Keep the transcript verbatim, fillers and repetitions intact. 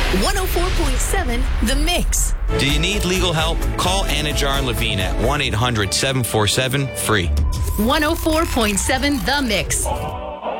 one oh four point seven The Mix. Do you need legal help? Call Anajar and Levine at one eight hundred seven four seven free. one oh four point seven The Mix.